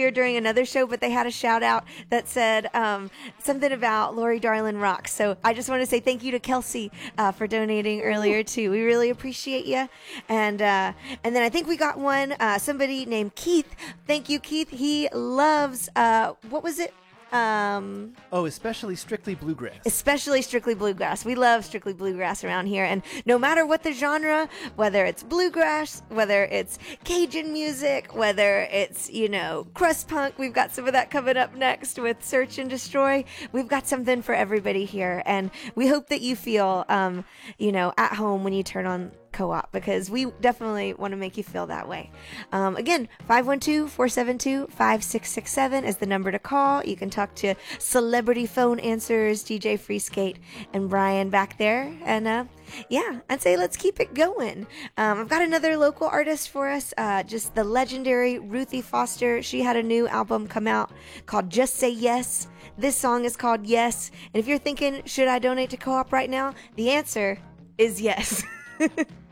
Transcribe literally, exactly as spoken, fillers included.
earlier during another show, but they had a shout out that said um, something about Lori Darlin rocks. So I just want to say thank you to Kelsey uh, for donating earlier too. We really appreciate you. And uh, and then I think we got one, uh, somebody named Keith. Thank you, Keith. He loves, uh, what was it? Um, oh, especially Strictly Bluegrass. Especially Strictly Bluegrass. We love Strictly Bluegrass around here. And no matter what the genre, whether it's bluegrass, whether it's Cajun music, whether it's, you know, crust punk, we've got some of that coming up next with Search and Destroy. We've got something for everybody here. And we hope that you feel, um, you know, at home when you turn on Co-op, because we definitely want to make you feel that way. Um, again, five one two, four seven two, five six six seven is the number to call. You can talk to Celebrity Phone Answers, D J Freeskate, and Brian back there. And uh, yeah, I'd say let's keep it going. Um, I've got another local artist for us, uh, just the legendary Ruthie Foster. She had a new album come out called Just Say Yes. This song is called Yes. And if you're thinking, should I donate to Co-op right now? The answer is yes.